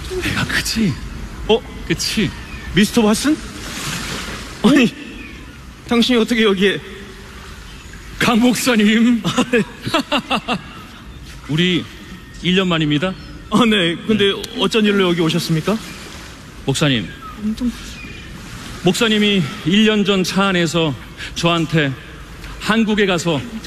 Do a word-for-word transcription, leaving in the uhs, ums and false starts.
배가 크지? 어? 그치? 미스터 왓슨? 아니, 당신이 어떻게 여기에? 강 목사님. 우리 일 년 만입니다. 아, 네. 근데 네. 어쩐 일로 여기 오셨습니까? 목사님. 목사님이 일 년 전 차 안에서 저한테 한국에 가서